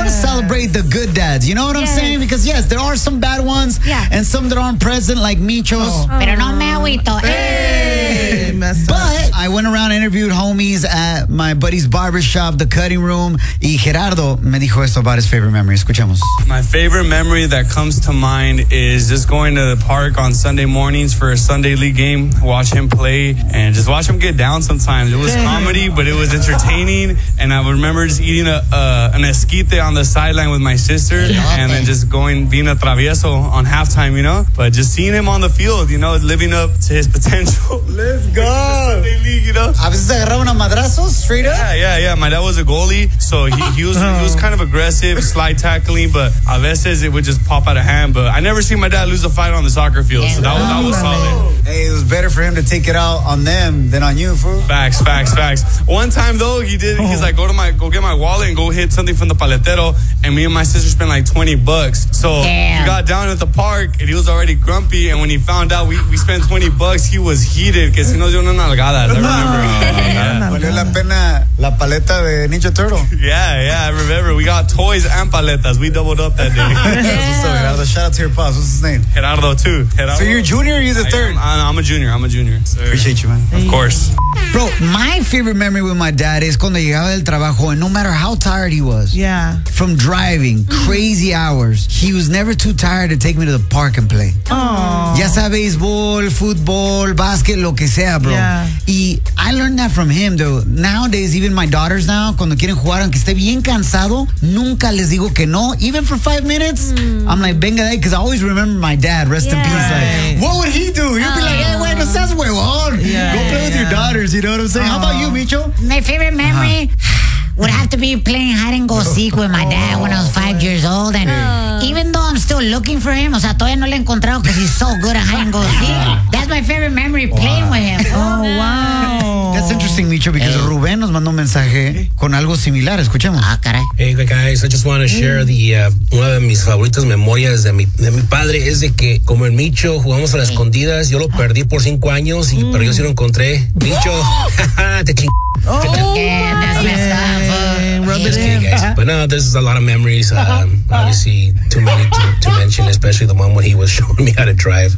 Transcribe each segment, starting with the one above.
celebrate the good dads. You know what I'm saying? Because yes, there are some bad ones and some that aren't present, like Michos. Pero no me agüito. But I went around and interviewed homies at my buddy's barbershop, the cutting room, y Gerardo me dijo esto about his favorite memory. Escuchemos. My favorite memory that comes to mind is just going to the park on Sunday mornings for a Sunday league game, watch him play, and just watch him get down sometimes. It was comedy, but it was entertaining, and I remember just eating an esquite on the sideline with my sister, and then just being a travieso on halftime, you know? But just seeing him on the field, you know, living up to his potential. Let's go. Sunday league, you know? A veces agarraban a madrazos straight up? Yeah. My dad was a goalie, so he was kind of aggressive, slide tackling, but a veces it would just pop out of hand. But I never seen my dad lose a fight on the soccer field, so that was solid. Hey, it was better for him to take it out on them than on you, fool. Facts. One time though, he's like, go get my wallet and go hit something from the paletero, and me and my sister spent like $20. So he got down at the park and he was already grumpy, and when he found out we spent $20, he was heated because he knows yo no nalgadas. I remember. Valió la pena la paleta de Ninja Turtle. Yeah, I remember. We got toys and paletas. We doubled up that day. That's what's up, Gerardo. Shout out to your pops. What's his name? Gerardo too. So you're a junior or you're the third? I'm a junior. Sir. Appreciate you, man. Of course. Bro, my favorite memory with my dad is cuando llegaba del trabajo, and no matter how tired he was, from driving crazy hours, he was never too tired to take me to the park and play. Ya sea béisbol, fútbol, básquet, lo que sea, bro. Y I learned that from him, though. Nowadays, even my daughters now, cuando quieren jugar, aunque esté bien cansado, nunca les digo que no. Even for 5 minutes, I'm like, venga de ahí, because I always remember my dad, rest in peace. Like, what would he do? He'd be like, hey, güey, no seas huevón. Go play with your daughters, you know what I'm saying? How about you, Micho? My favorite memory would have to be playing hide and go seek with my dad when I was 5 years old. And even though I'm still looking for him, o sea, todavía no le he encontrado because he's so good at hide and go seek. That's my favorite memory, playing with him. Oh, wow. That's interesting, Micho, because Rubén nos mandó un mensaje con algo similar. Escuchemos. Caray. Hey, guys, I just want to share una de mis favoritas memorias de mi padre es de que, como en Micho, jugamos a las escondidas. Yo lo perdí por 5 años, pero yo sí lo encontré. Micho, te ching. That's messed up. Just kidding, guys. But no, there's a lot of memories. Obviously, too many to mention, especially the one when he was showing me how to drive.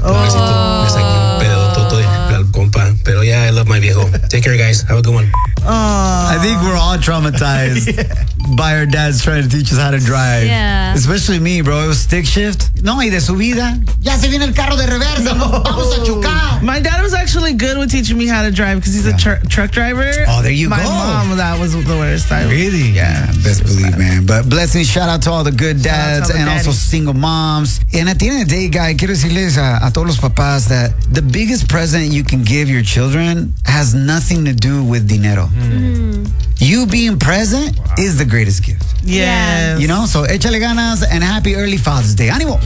Pero yeah, I love my viejo. Take care, guys. Have a good one. I think we're all traumatized by our dads trying to teach us how to drive. Yeah. Especially me, bro. It was stick shift. No, y de subida. Ya se viene el carro de reversa. Vamos a chocar. My dad was actually good with teaching me how to drive because he's a truck driver. Oh, there you My go. mom, that was the worst time. Really? Yeah. Best believe, man. But blessings, shout out to all the good dads and also single moms. And at the end of the day, guy, quiero decirles a todos los papás that the biggest present you can give your children has nothing to do with dinero. You being present is the greatest gift. Yes. You know, so échale ganas and happy early Father's Day. ¡Ánimo!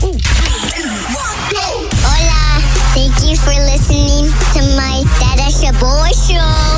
Hola, thank you for listening to my Dada Shaboy Show.